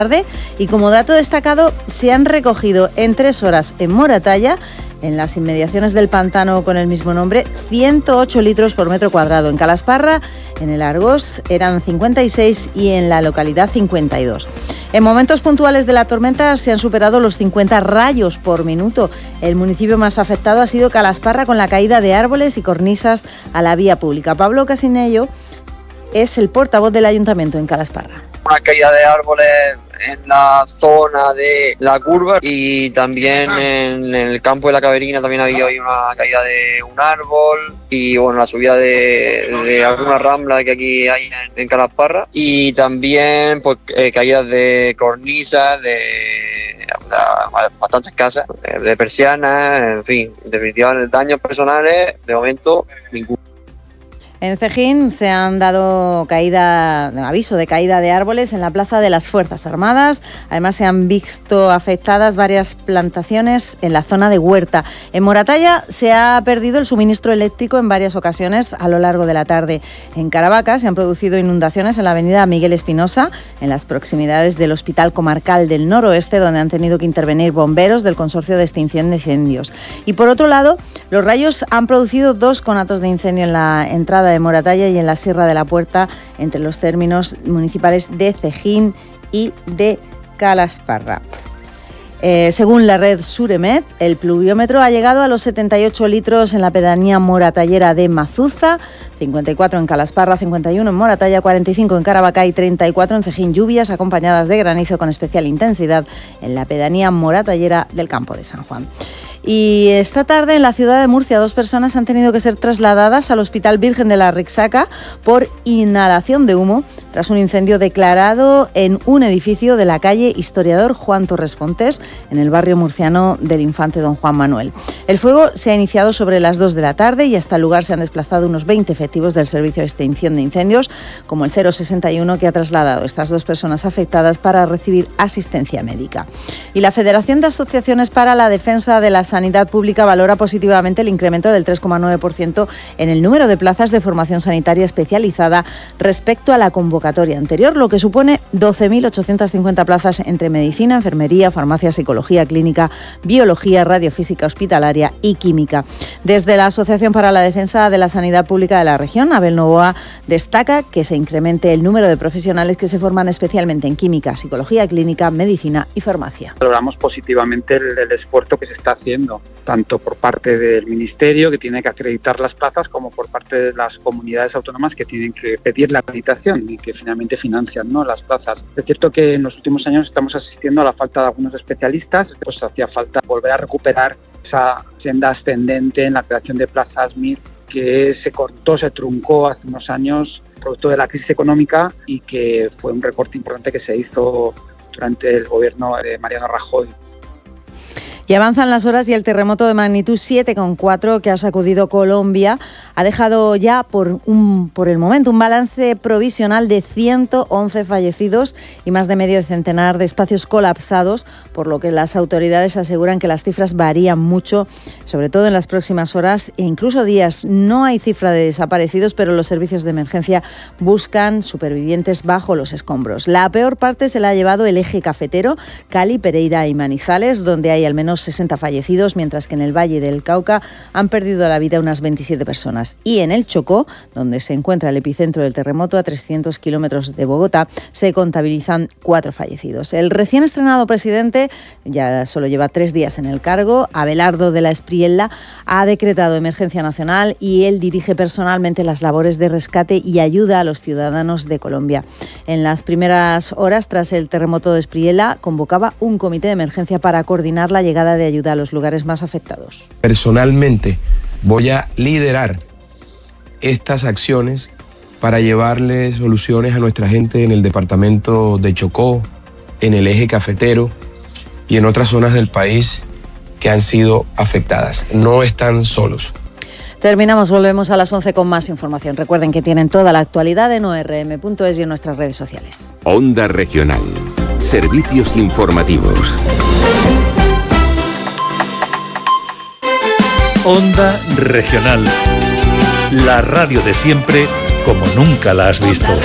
tarde. Y como dato destacado, se han recogido en 3 horas en Moratalla, en las inmediaciones del pantano con el mismo nombre, 108 litros por metro cuadrado. En Calasparra, en el Argós, eran 56 y en la localidad 52. En momentos puntuales de la tormenta se han superado los 50 rayos por minuto. El municipio más afectado ha sido Calasparra, con la caída de árboles y cornisas a la vía pública. Pablo Casinello es el portavoz del ayuntamiento en Calasparra. Una caída de árboles en la zona de la curva y también en el campo de la Caverina también había una caída de un árbol y bueno, la subida de alguna rambla que aquí hay en Calasparra, y también pues caídas de cornisas, de bastantes casas, de persianas, en fin, definitivamente daños personales de momento ninguno. En Cejín se han dado aviso de caída de árboles en la Plaza de las Fuerzas Armadas. Además, se han visto afectadas varias plantaciones en la zona de Huerta. En Moratalla se ha perdido el suministro eléctrico en varias ocasiones a lo largo de la tarde. En Caravaca se han producido inundaciones en la avenida Miguel Espinosa, en las proximidades del Hospital Comarcal del Noroeste, donde han tenido que intervenir bomberos del Consorcio de Extinción de Incendios. Y por otro lado, los rayos han producido 2 conatos de incendio en la entrada de Moratalla y en la Sierra de la Puerta, entre los términos municipales de Cejín y de Calasparra. Según la red Suremet, el pluviómetro ha llegado a los 78 litros en la pedanía moratallera de Mazuza, 54 en Calasparra, 51 en Moratalla, 45 en Caravaca y 34 en Cejín. Lluvias acompañadas de granizo con especial intensidad en la pedanía moratallera del Campo de San Juan. Y esta tarde en la ciudad de Murcia 2 personas han tenido que ser trasladadas al Hospital Virgen de la Rixaca por inhalación de humo tras un incendio declarado en un edificio de la calle Historiador Juan Torres Fontes, en el barrio murciano del Infante Don Juan Manuel. El fuego se ha iniciado sobre las 2 de la tarde y hasta el lugar se han desplazado unos 20 efectivos del Servicio de Extinción de Incendios, como el 061, que ha trasladado a estas 2 personas afectadas para recibir asistencia médica. Y la Federación de Asociaciones para la Defensa de la Sanidad Pública valora positivamente el incremento del 3,9% en el número de plazas de formación sanitaria especializada respecto a la convocatoria anterior, lo que supone 12.850 plazas entre medicina, enfermería, farmacia, psicología clínica, biología, radiofísica hospitalaria y química. Desde la Asociación para la Defensa de la Sanidad Pública de la región, Abel Novoa destaca que se incremente el número de profesionales que se forman especialmente en química, psicología clínica, medicina y farmacia. Valoramos positivamente el esfuerzo que se está haciendo, tanto por parte del Ministerio, que tiene que acreditar las plazas, como por parte de las comunidades autónomas, que tienen que pedir la acreditación y que finalmente financian, ¿no?, las plazas. Es cierto que en los últimos años estamos asistiendo a la falta de algunos especialistas, pues hacía falta volver a recuperar esa senda ascendente en la creación de plazas MIR, que se cortó, se truncó hace unos años producto de la crisis económica, y que fue un recorte importante que se hizo durante el gobierno de Mariano Rajoy. Y avanzan las horas y el terremoto de magnitud 7,4 que ha sacudido Colombia ha dejado ya por el momento un balance provisional de 111 fallecidos y más de medio centenar de espacios colapsados, por lo que las autoridades aseguran que las cifras varían mucho, sobre todo en las próximas horas e incluso días. No hay cifra de desaparecidos, pero los servicios de emergencia buscan supervivientes bajo los escombros. La peor parte se la ha llevado el eje cafetero, Cali, Pereira y Manizales, donde hay al menos 60 fallecidos, mientras que en el Valle del Cauca han perdido la vida unas 27 personas. Y en el Chocó, donde se encuentra el epicentro del terremoto a 300 kilómetros de Bogotá, se contabilizan 4 fallecidos. El recién estrenado presidente, ya solo lleva 3 días en el cargo, Abelardo de la Espriella, ha decretado emergencia nacional y él dirige personalmente las labores de rescate y ayuda a los ciudadanos de Colombia. En las primeras horas tras el terremoto de Espriella, convocaba un comité de emergencia para coordinar la llegada de ayuda a los lugares más afectados. Personalmente voy a liderar estas acciones para llevarle soluciones a nuestra gente en el departamento de Chocó, en el eje cafetero y en otras zonas del país que han sido afectadas. No están solos. Terminamos, volvemos a las 11 con más información. Recuerden que tienen toda la actualidad en orm.es y en nuestras redes sociales. Onda Regional. Servicios informativos. Onda Regional. La radio de siempre como nunca la has visto.